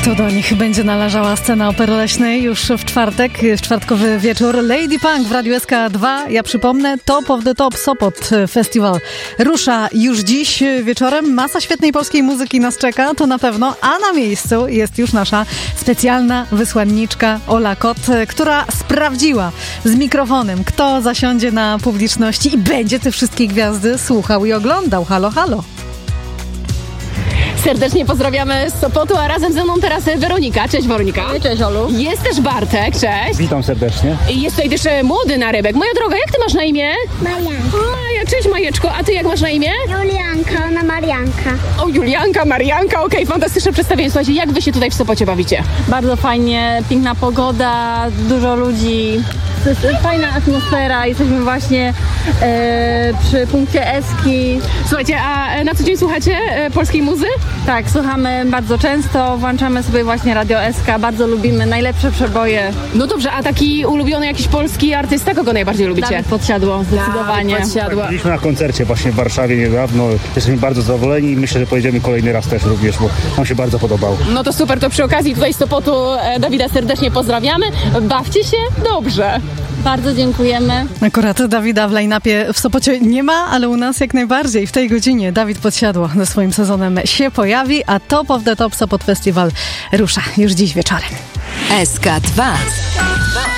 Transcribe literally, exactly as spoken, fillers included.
To do nich będzie należała scena Opery Leśnej już w czwartek, w czwartkowy wieczór. Lady Punk w Radiu S K dwa. Ja przypomnę, Top of the Top Sopot Festival rusza już dziś wieczorem. Masa świetnej polskiej muzyki nas czeka, to na pewno. A na miejscu jest już nasza specjalna wysłanniczka Ola Kot, która sprawdziła z mikrofonem, kto zasiądzie na publiczności i będzie te wszystkie gwiazdy słuchał i oglądał. Halo, halo. Serdecznie pozdrawiamy z Sopotu, a razem ze mną teraz Weronika. Cześć Weronika. Cześć Olu. Jest też Bartek, cześć. Witam serdecznie. I jest tutaj też młody narybek. Moja droga, jak ty masz na imię? Marianka. Maja, cześć Majeczko. A ty jak masz na imię? Julianka, ona Marianka. O, Julianka, Marianka, okej, okay, fantastyczne przedstawienie. Słuchajcie, jak wy się tutaj w Sopocie bawicie? Bardzo fajnie, piękna pogoda, dużo ludzi. To jest fajna atmosfera. Jesteśmy właśnie e, przy punkcie Eski. Słuchajcie, a na co dzień słuchacie e, polskiej muzy? Tak, słuchamy bardzo często, włączamy sobie właśnie Radio S K, bardzo lubimy najlepsze przeboje. No dobrze, a taki ulubiony jakiś polski artysta, kogo najbardziej lubicie? Dawid Podsiadło, zdecydowanie. Dawid Podsiadło. Tak, byliśmy na koncercie właśnie w Warszawie niedawno. Jesteśmy bardzo zadowoleni i myślę, że pojedziemy kolejny raz też również, bo nam się bardzo podobało. No to super, to przy okazji tutaj z Sopotu e, Dawida serdecznie pozdrawiamy. Bawcie się dobrze. Bardzo dziękujemy. Akurat Dawida w line-upie w Sopocie nie ma, ale u nas jak najbardziej. W tej godzinie Dawid Podsiadło ze swoim sezonem się pojawi, a Top of the Top Sopot Festival rusza już dziś wieczorem. S K dwa.